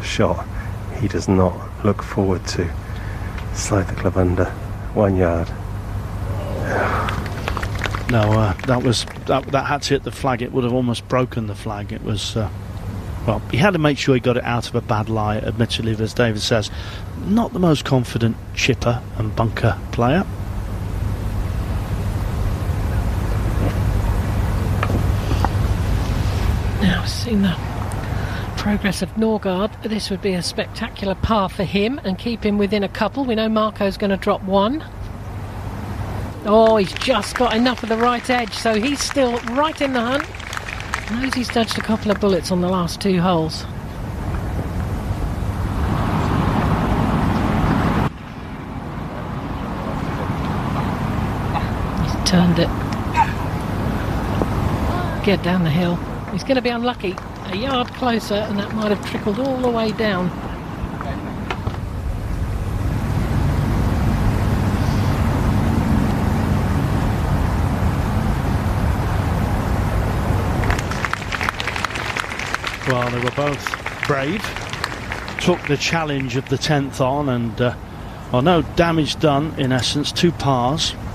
shot. He does not look forward to slide the club under 1 yard. No, that had to hit the flag. It would have almost broken the flag. It was well, he had to make sure he got it out of a bad lie. Admittedly, as David says, not the most confident chipper and bunker player. Now, seeing the progress of Norgard, this would be a spectacular par for him and keep him within a couple. We know Marco's going to drop one. Oh, he's just got enough of the right edge, so he's still right in the hunt. Knows he's dodged a couple of bullets on the last 2 holes. He's turned it. Get down the hill. He's going to be unlucky. A yard closer, and that might have trickled all the way down. Well, they were both brave, took the challenge of the 10th on, and well, no damage done in essence, 2 pars.